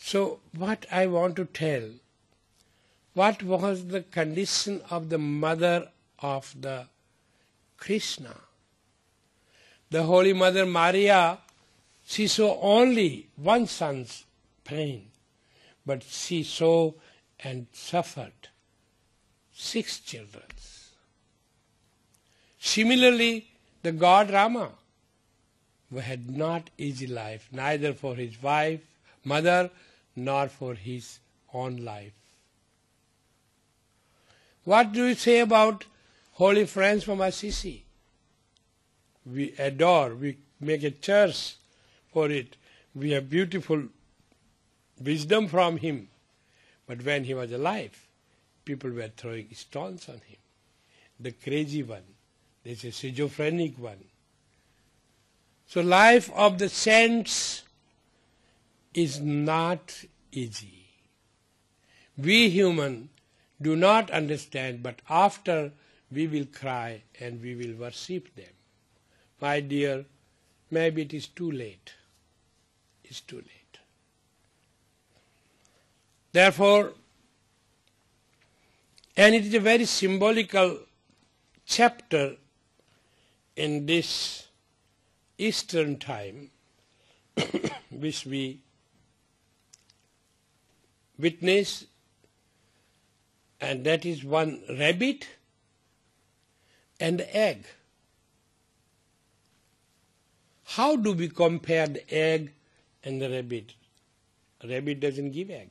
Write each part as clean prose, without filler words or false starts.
So what I want to tell, what was the condition of the mother of the Krishna? The Holy Mother Maria, she saw only one son's pain, but she saw and suffered 6 children. Similarly, the god Rama had not easy life, neither for his wife, mother, nor for his own life. What do you say about Holy Francis from Assisi? We adore, we make a church for it. We have beautiful wisdom from him. But when he was alive, people were throwing stones on him. The crazy one, there's a schizophrenic one. So life of the saints is not easy. We human do not understand, but after we will cry and we will worship them. My dear, maybe it is too late. It's too late. Therefore, and it is a very symbolical chapter in this Eastern time, which we witness, and that is one rabbit and egg. How do we compare the egg and the rabbit? A rabbit doesn't give egg.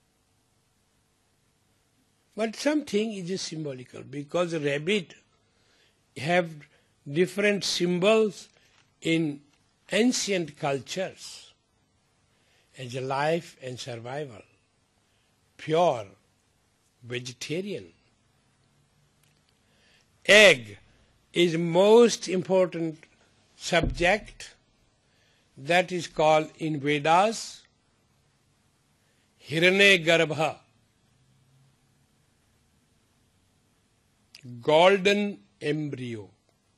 But something is just symbolical, because a rabbit have different symbols in ancient cultures as a life and survival, pure, vegetarian. Egg is most important subject that is called in Vedas Hiranyagarbha, golden embryo.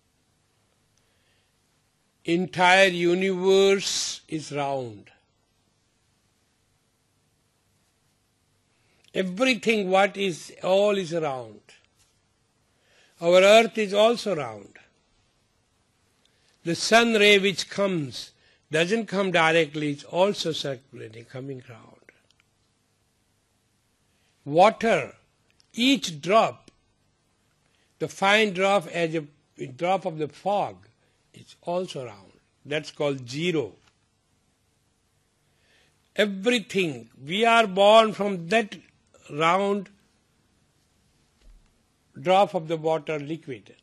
Entire universe is round. Everything what is, all is round. Our earth is also round. The sun ray which comes doesn't come directly, it's also circulating, coming round. Water, each drop, the fine drop as a drop of the fog, is also round. That's called zero. Everything, we are born from that round drop of the water liquid.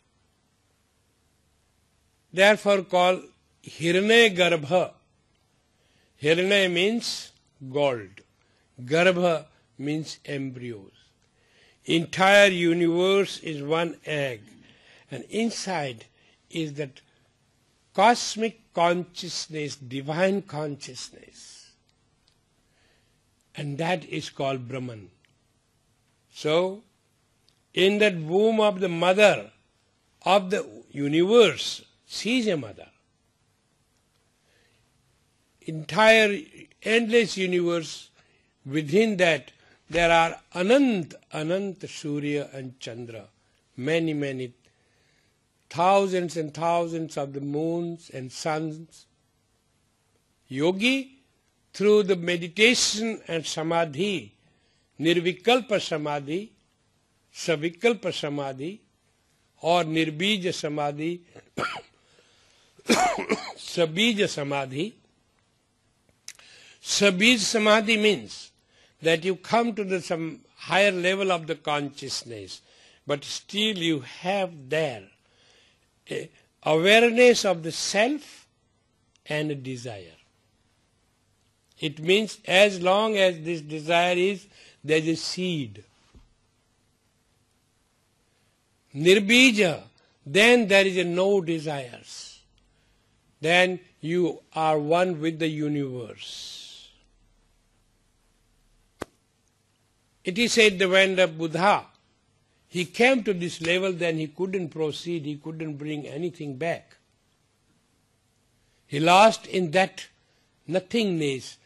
Therefore called Hiranyagarbha. Hiranya means gold. Garbha means embryos. Entire universe is one egg, and inside is that cosmic consciousness, divine consciousness, and that is called Brahman. So, in that womb of the mother of the universe, she is a mother. Entire endless universe, within that there are Anant Surya and Chandra, many thousands and thousands of the moons and suns. Yogi, through the meditation and samadhi, nirvikalpa samadhi, savikalpa samadhi, or nirbija samadhi, sabija samadhi. Sabij samadhi means that you come to some higher level of the consciousness, but still you have there awareness of the self and a desire. It means as long as this desire is, there is a seed. Nirbija, then there is no desires. Then you are one with the universe. It is said that when the Buddha, he came to this level, then he couldn't proceed, he couldn't bring anything back. He lost in that nothingness,